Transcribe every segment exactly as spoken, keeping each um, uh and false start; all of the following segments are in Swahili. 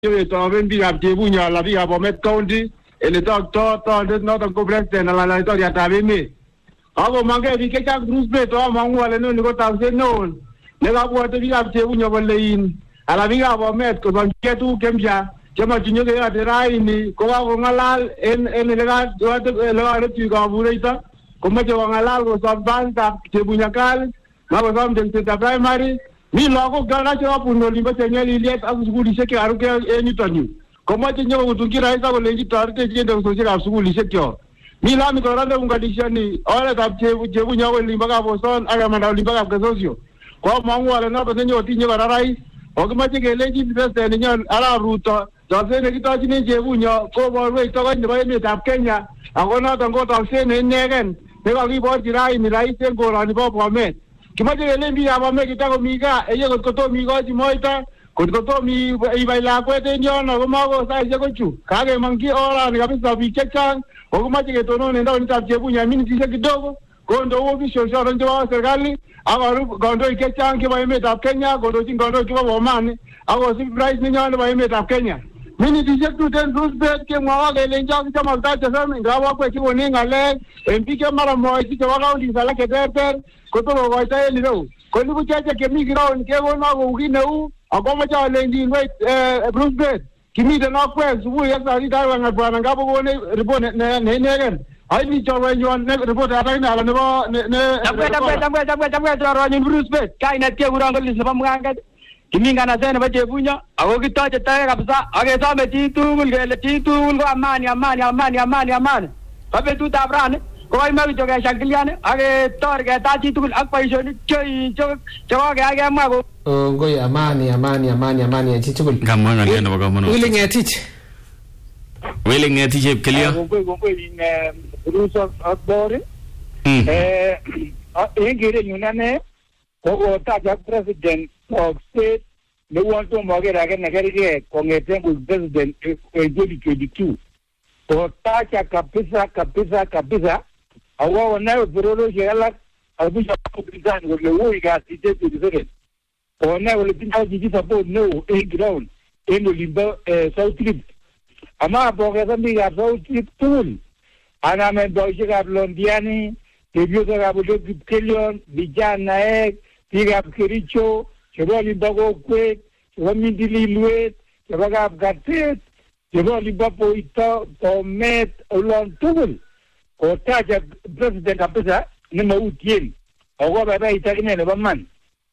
Yo toben biikab Chebunya ala biikab Bomet County ele tok to to noton ko president ala la historia tabeme. Ako mangke biik chechang Bruce Bay to amangu ale no ni ko tawse no. Nekabwote biikab Chebunya kole in ala biikab Bomet ko banke tu kemja chema chinyo ke ate raini ko ko ngalal en en lega dote lega retu ka bureita ko mache ngalal ko sabanta Chebunya kal ma ko sam den ta primary mi logo gana cho puno limba tenyeli liet asukuli seke aruke eni tonu ko mache nyo kutungira isa ko lengi tarte jende ko sira asukuli sekyo mi la mi koranda ungadishani ole tap Chebunya ko limba ka boson aga manda limba ka kesosio ko mangu ala na patenyo tinyo bararai o ko mache ke lengi president nyo ala ruto Tafsene kitachine Chebunya ko borwe itoka nebo emetab Kenya ako noton ko tafsene inegen nekakiborchi raini rais en koroni bo Bomet. Kimache kelen biikab Bomet kitakomi gaa eye kot kotomi ikochi moita kot kotomi ibai lakwet en yono komako saisiek kochu kakemongchi orani kabisa biik chechang ako kimache ketonon en taonitab Chebunya minitisiek kidogo kondo official choton chebo serikali ak kandoik chechang chebo emetab Kenya kondochin kandoik chebo Bomani akosib rais nenyon nebo emetab Kenya. Minitisiek tuten Bruce Bay kemwowo kelenjo kichamaktache sem ngawakwek chekoni ng'alek en biik chemara moityi chebo counties alak cheterter kotokokoito en ireu. Ko nibu cheche kemi kiroun kekono kou kit neu ako moche alenjin wei Bruce Bay kimiten akwek subui ak saa sita wang'at bwana ngabo kone report ne inegen. Aini chorwenywan report ata ine ala nebo ne Chapwe chapwe chapwe chapwe chapwe chorwenyun Bruce Bay kainet kekuron kolis nebo mung'anget. Kimi nganaset nebo Chebunya ako kitoche tae kabisa akesome chi tugul kele chi tugul ko amani amani amani amani amani. Ko betutab rani ko kaime kityo keshangilian aketor ketach chi tugul ak boisionik chekokeyai kemwa ko ngoi amani amani amani amani chi tugul. Kamwa ng'alyo nebo komonut. Wili Ngetich. Wili Ngetich chepkelio. Kongoi kongoi in Bruce ak Bori. Eh en kerenyun ane ko kotach ak president of state ne wonto moger age negerge kongeten ku president en twenty twenty-two kotach kabisa kabisa kabisa awo na bororo yala abuja publican ko le wo iga twenty twenty-seven ona wole pinta jiji support no in ground en limba south trip ama boge zambi ga south trip tool ana men boje ga Londiani debio ga bojo Kelion vijana ek piga Kericho chebo limbago kwe chebo mindili luet chebo Kapkatet chebo limbapo ito Bomet ulon tugul kotaja president kabisa ni mautien ako baba itakine nebo man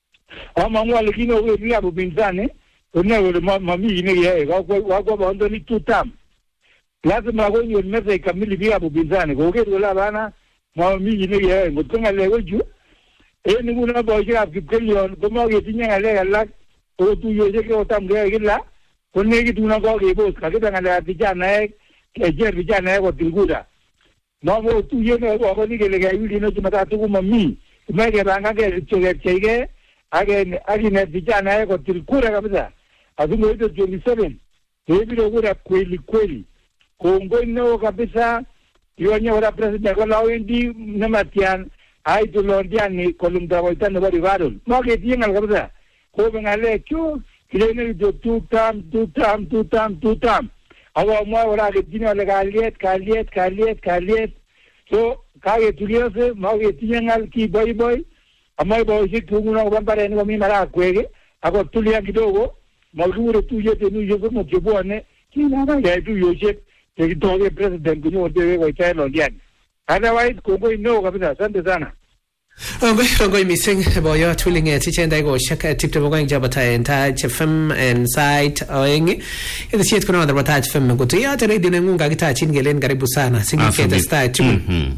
ama ngwale kino we biya bubinzane ona wole mami ine ye wako wako bondo ni tutam lazima go nyo meze kamili biya bubinzane ko ke wala bana mami ine ye ngotonga lego ju eni muna boje ab Kelion komo ke tinya ngale alak o tu yo je ke otam ge gila konne ki tuna ko ke bos ka ke ngale vijana ek ke je vijana ek o tilguda no mo tu ye ne ko ni ke le ga yuli no tumata tu ko mami me ke banga ke choge chege age age ne vijana ek o tilkura kabisa azungo ito twenty-seven hebi ro kura kweli kweli kongo no kabisa yo nya ora president ko lawendi namatian ai tu Londiani kolumda voita no bari varol no ke tiengal kabisa ko bengale kyo kirene do tu tam tu tam tu tam tu tam awa mo ora ke dino le galiet galiet galiet galiet so kage tuliose mo ke tiengal ki boy boy amai boy si tunguno bambare ni mi mara kwege ako tulia kidogo mawuru tu yete nu yego mo jebone kina na ya tu yoje ke doge president kunyo de ko cha Londiani otherwise kongo ino kabisa asante sana. Ngoi ngoi missing boyo tuling e tichenda go shaka tip to going jabata enta chfm and site oenge ida shit kuna wadra bata chfm go to ya tere dine ngunga kita chingelen karibu sana singi kete style tu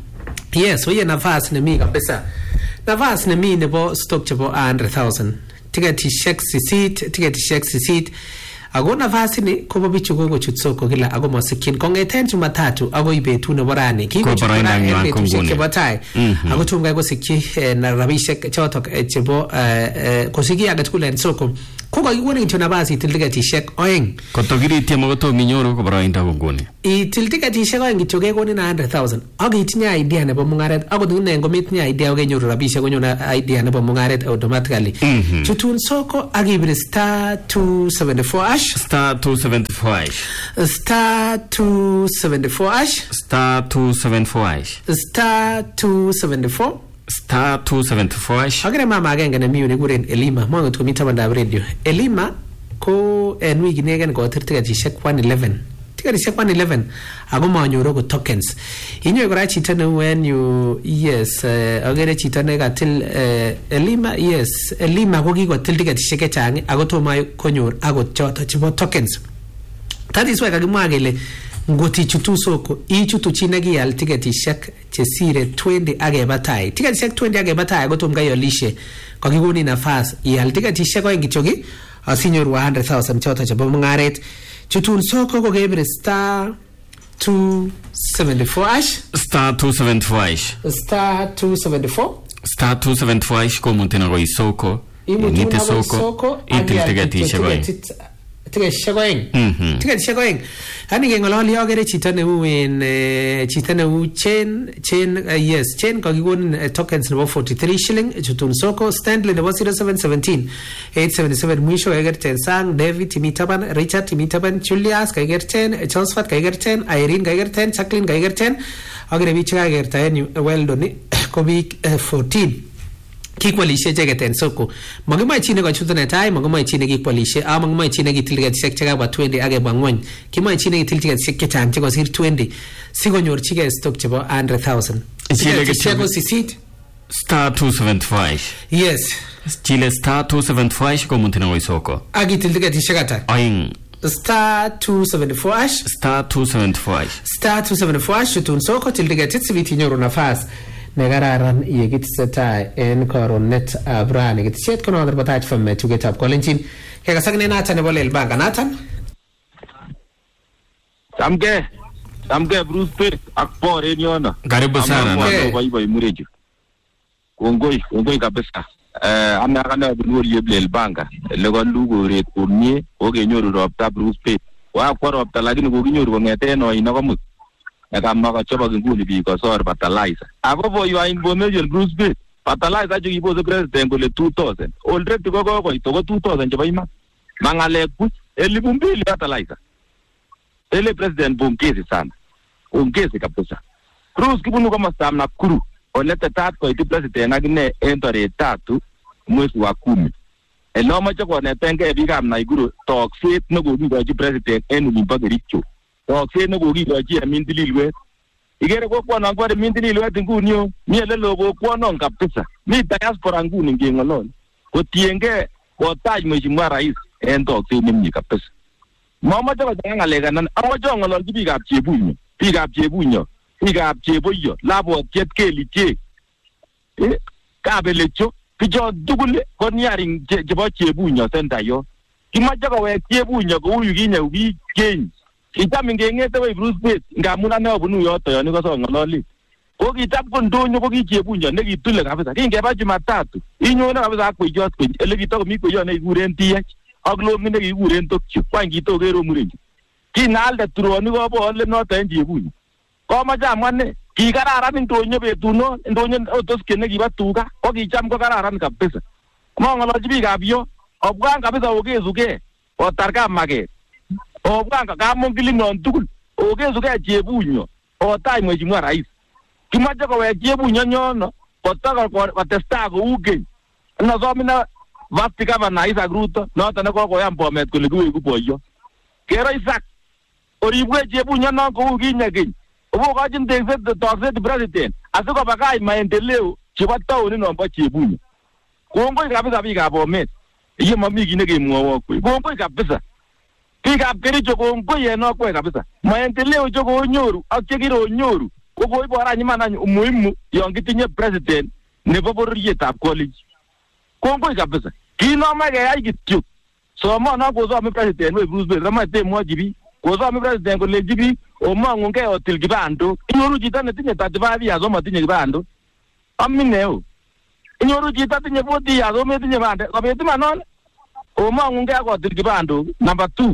yes oye nafasi na mi kabisa nafasi na mi nebo stock chabo one hundred thousand tiketi shek sisit tiketi shek sisit ago nafasi ni kobo bichu go chutsoko kila ago masikin kongeten Jumatatu ago ibetu ne borani kigo chukura ebetu sheke batai ago tumga go sikki na rabishek chotok chebo kosigi aga tulen soko kogo iwoni tuna basi tildigati shek oeng kotogiri tiamo goto minyoro ko barainda gongone i tildigati shek oeng choge go ni one hundred thousand ago itinya idea ne bo mungaret ago dinne ngo mitnya idea oge nyoru rabishek go nyona idea ne bo mungaret automatically chutun soko agi bir star two seventy-four hash. Star two seventy-four hash. Star two seventy-four hash. Star two seventy-four hash. Star two seventy-four. Star two seventy-four hash. Agere mama agenge na miyu niguren Elima. Mwangu tukumita bandab radio. Elima ko en wiki negen ko tirtika jishek one eleven. Tika jishek one eleven. Ago maanyoro ko tokens. Inyo yukura chitane when you, yes, uh, agere chitane ka til uh, Elima, yes, Elima ko kiko til tika jishek changi. Ago to mayo konyor. Ago choto chipo tokens. That is why kagimwa agele ngoti chutu soko i chutu chinagi al tiketi shek chesire twenty age batai tiketi shek twenty age batai goto mga yolishe kwa kiguni nafasi i tiketi shek kwa ingichogi asinyoru one hundred thousand chota chabo mungaret chutu soko ko gebre star two seventy-four hash Star two seventy-four hash. Star two seventy-four Star two seventy-four hash ko muntena ko isoko imutuna ko soko itil tiketi shek kwa Tika shagoing. Mhm. Tika shagoing. Hani ngengololi agere chito ne uwen chito ne u chain chain uh, yes chain ko gigon uh, tokens no forty-three shilling chutun soko Stanley no zero seven one seven eight seven seven mwisho egerten sang David Timitaban Richard Timitaban Julius kaigerten Josephat kaigerten Irene kaigerten Jacqueline kaigerten agere bichga kaigerten well done ko big uh, fourteen kikwalishe jegeten soko magama chine ko chutone tai magama chine kikwalishe a magama chine kitilga sek chega ba twenty age bangwan kima chine kitilga sek ketang chego sir twenty sigonyor chige stock chebo one hundred thousand chile chego sisit Star two seventy-four hash. Yes Chile Star two seventy-four hash ko muntena ko isoko agi tilga tishagata aing Star two seventy-four hash Star two seventy-four hash. Star two seventy-four hash chutun soko tilga titsiviti nyoru nafas negararan yegit seta en koronet abrani git set kono der batach fam to get up kolentin ke ka sagne nata ne bolel banga natan Samke Samke Bruce Pitt akpor en yona Karibu sana Okay. Bai bai mureju Kongoi kongoi kabisa eh amna kana bunur yeblel banga lego lugo ret kunye oge nyoru ropta Bruce Pitt wa kwa ropta lakini ko ginyoru ngete no ina ko mut eka maka choba nguni bi ko sor fertilizer abo bo yo in bomejel Bruce Pitt fertilizer ju ibo president gole two thousand already ko ko ko to two thousand jaba ima mangale ku elibu mbili fertilizer ele president bongezi sana ongezi kabisa Cruz kibunu kama samna kuru olete tat ko iti president agine entore tatu mwezi wa kumi elo macho ko ne tenge bigam na iguru toksit no go bi ji president enu limbagericho toksit no go gi ji amindililwe igere ko kwa na ngware mindililwe tingunio miele logo kwa non kabisa mi diaspora nguni ngengolon ko tienge ko taj mheshimiwa rais en toksit ni mi kabisa mama to ga ngalega nan awajo ngolon ji bigap chebunyo bigap chebunyo bigap cheboyo labo jet kelike eh kabelecho kijo dugule ko niaring jebo chebunyo senda yo kimaja ko we chebunyo ko uyu ginya ubi ken kitami ngengete we Bruce Pitt ngamuna ne obunu yoto yo niko so ngololi ko kitap ko ndonyo ko kichebunyo ne kitule kabisa kingeba Jumatatu inyone kabisa akwejo ele kitoko mi kwejo ne iguren tiye aglo mine kiguren tokyo kwangito gero murenji kinalde turoni ko bo ole noto en chebunyo ko maja mane kikararan ndonyo betuno ndonyo otos kene kiba tuga ko kicham ko kararan kabisa mongoloji bikab yo obwan kabisa ogezuge otarka mage obwan kamongili non tugul ogezuge chebunyo otai mheshimiwa rais kimaje ko we chebunyo nyono kotaka ko testa ko ugen na zomina vasti kama na Isaac Ruto noto ne ko koyam Bomet kole kuwe ku boyo kero Isaac oribwe chebunyo non ko uginyegeny obo kajin tekset tokset president asiko bakai maendeleo chebo town nombo chebunyo kongoi kabisa bikab Bomet iye mami kine kemwowo kwe kongoi kabisa bikab Kericho kongoi en okwe kabisa maendeleo cho konyoru ak chekiro nyoru ko koibora nyimana umuhimu yon kitinye president nebo bororietab college kongoi kabisa kinoma keyai kityo somono kosome president we Bruce Pitt rama temwochi biik kosome president kolenji biik omong'ungei otil kibando inyoru chito netinye thirty-five years omotinye kibando amineo inyoru chito tinye forty years ometinye kibando kobet imanon omong'ungei ak otil kibando number two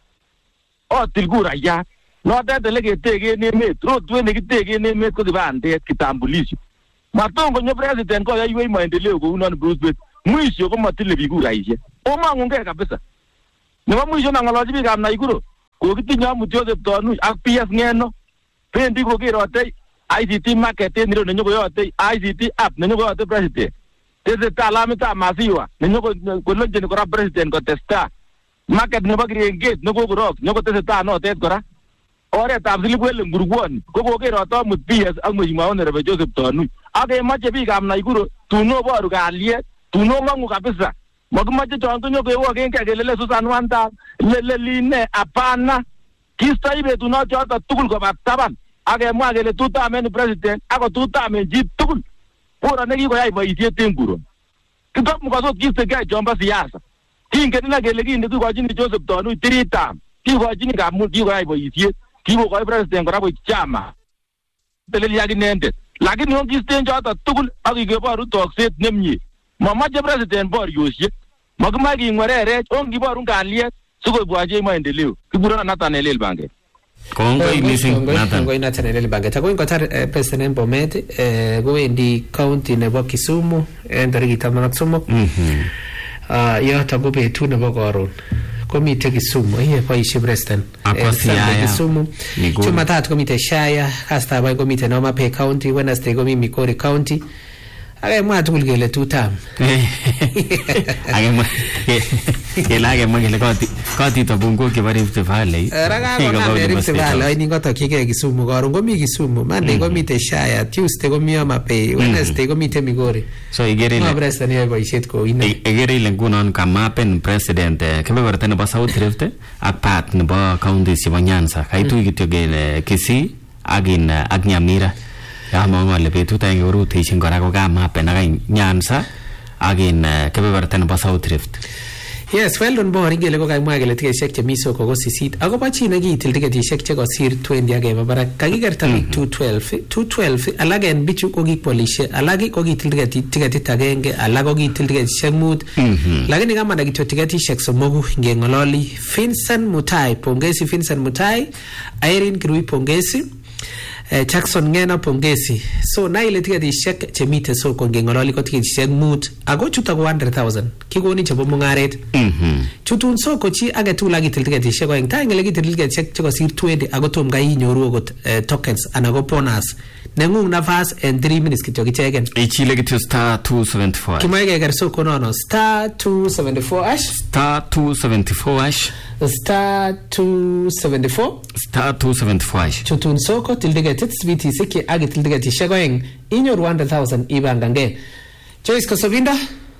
otil kurayat notet ele keteken emet rotwet nekiteken emet ko kibandet kitambulisho maton konyo president koyoiwech maendeleo kounon Bruce Pitt mwisho komotile biik kuraishek omong'ungei kabisa Nebo mwisho nang'olochi biikab Naikuru kokitinye amut Joseph Tonui ak P S Ng'eno bendi kokerote I C T market en ireu nenyokoyote I C T app nenyokoyote president. Tesetai lamitab Masiwa nenyokolonjeni kora president kotestai. Market nebo Kirengeti nekokorok nyokotesetai notet kora. Oretab Silikwele Ngurwoni kokokerote amut P S ak Mheshimiwa Honorable Joseph Tonui. Ak kemoche biikab Naikuru tun oboru kalyet, tun ong'ong'u kabisa. Makimache chon konyokewokenkei kelele Susan Wanta leleline hapana. Kistoi betunot choto tugul koba taban ak kemwa kele tutamen president ako tutamen chi tugul. Bora nekikoyai boisiet en Nguro. Kitom kosot kistekei chombo siasa. Kingen ine kele kinde kikochini Joseph Tonui three term. Kikochini kamun kikoyai boisiet. Kikokoi president kora koik chama. Teleli ak inendet. Lakini on kisten choto tugul ak kikeboru tokset nemie. Mamache president boriosiek. Makimache king'wererech, ongiborun kalyet sikobwache maendeleo. Kikuron Nathaniel Elbanget. Kongoi missing Nathan. Kongoi Nathaniel Elbanget. Ako ingotar president Bomet kowendi county nebo Kisumu en tarikit taman ak somok. Yoto ko betut nebo karon. Komite Kisumu, iye boisie president. Ako Siaya. Kisumu. Jumatatu komite Siaya, kastab aeng komite Homa Bay County, Wednesday komi Migori County. Akemwa tugul kele two term. Akemwa kele akemwa kele kotito Bungok chebo Rift Valley. Rakakonam Rift Valley aini ngotokyigei Kisumu. Karon komi Kisumu, Monday komite Siaya, Tuesday komi Homa Bay, Wednesday komite Migori. So igere ile president yoe boisiet kou ine. Igere ile ngunon kamapen president kebeberta nebo South Rift ak part nebo counties chebo Nyanza. Kaitu kityo kele Kisii ak in ak Nyamira. Yamong ale betut aeng korutechin kora ko kamapen ak Nyanza ak in kebeberta nebo South Rift. Yes, well done boring kele ko kaimwa kele tiketishek chemi soko ko sisit akobo chi nekiitil tiketishek chekosir twenty akeba barak kakiker tarik two twelve alak en bichu ko kikwolishe alak ko kiitil tiketit agenge alak ko kiitil tiketishek mut lakini kamanda kityo tiketishek somoku ngeng'ololi. Vincent Mutai, pongezi Vincent Mutai. Irene Kirui, pongezi. Eh, Jackson Ng'eno, pongezi. So na ile tiketishek chemite soko ngeng'ololi ko tiketishek mut ako chuto ko one hundred thousand kikoni chebo mung'aret. Mhm. Chutun soko chi age tugul akitil tiketishek oeng ta ngele kitil tiketishek chekosir twenty ako tom kai inyoru okot eh, tokens anan ko bonus nengung nafas en three minutes kityo kichegen. Ichile kityo star two seventy-four. Kimae keker soko nono star two seventy-four ash Star two seventy-four ash star two seventy-four Star two seventy-four ash. chutun soko til tiketit svitisik ki akitil tiketishek oeng inyoru one hundred thousand ibangange. Joyce Kosobinda.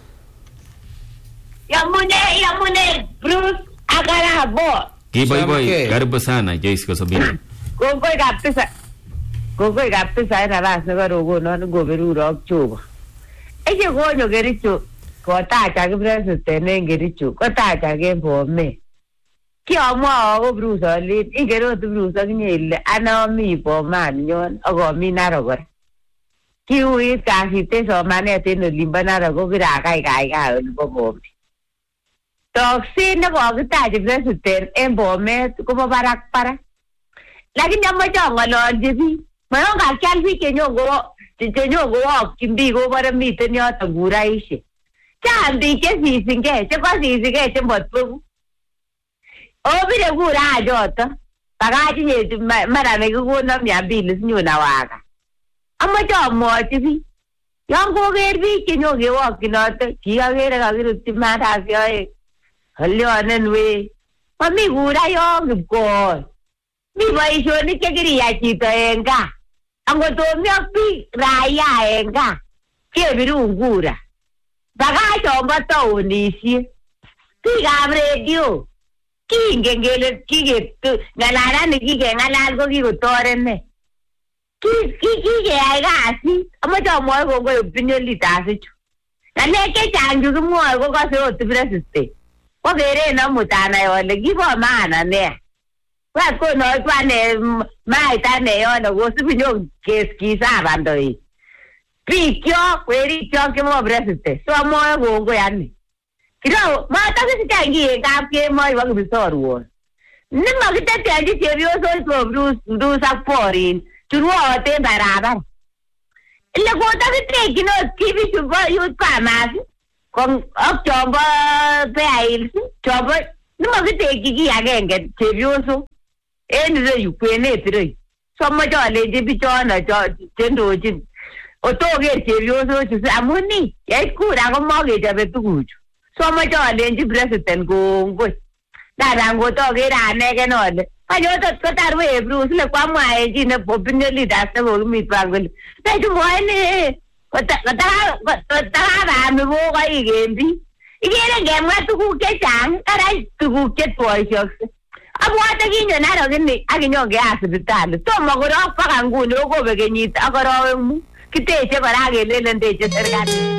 Yamune, yamune, Bruce, Agarabo. Kiboiboi, karibu sana Joyce Kosobinda. Kongoi kabisa. Kongoi kabisa en nafas nekoron ngoberur ak Jehova. Eche konyo Kericho kotachak president en Kericho kotachak en Bomet. Kiamwa ako Bruce alin ingen ot Bruce akinye ile ana ami Bomani nyon ak ami Narok kora. Kiuit kasit en somanet en olimbo Narok ko kirakai kaikai olibo Bomet. Tokset nekokitachi president en Bomet kobo barak barak. Lakini amache ang'ololchi biik. Mayon kakial biik chenyokowokyin biik kobore miten yoton kuraishek. Chang biik chesisingei, chekosisingei chemotwegu. Obire kura choto. Bakachinye mara nekikono mia mbili sinyon awaka. Amache amwochi biik. Yon koker biik chenyokewokyinote, kikakere kakirutyi mandasi oeng. Olyonen wei. Mami kura yon kipkoi. Mi boisionik chekiriyai chito en gaa. Angot omi ak biik raia en gaa, kebirun kura. Bakach chombo taonisiek. Biikab redio, kingen kele ng'alalani kikeng'alal ko kikotoret ne. Kikeyai kasit. Amache amwoe kongoi opinion leaders ichu. Ng'alek chechang chu kimwoe kokose ot president. Kokeren amut anai ole kibo maana nea. Wat kono ane maita ne yono kosibi nyo keskisaban doi. Bikyok, werikyok chebo president. So amwoe kongoi ane. Kiro, matakisichangi en kapkemoi bo kibisorwon. Nimakiteteanchi chepyosok ko Bruce ak Porin churwoten barabara. Ile kotakitekin ot kibichu bo youth farmers ak chombo Bear Hills, chombo Nimakiteki kiy agenge chepyoso en ireyu kwenet ireyu. So amache alenji bichono chendochin otoker chepyosochu amun ni yait kura komakechobe tuguchu. So amache alenji president kongoi. Dadan kotoker anegen ale kanyotot kotar we Bruce le kwamwaenji ne opinion leaders ne kokimit pangoli. Nechu mwaene kotakabami kokoik en biik. Ikere ngemwa tuguk chechang karai tuguk chetwoisiokse. Abwate kinyo narokini akinyon keyat sipitali. Tomo korok paka nguni okobek kenyit ak arawek mut. Kiteche kora kelelen teche serikali.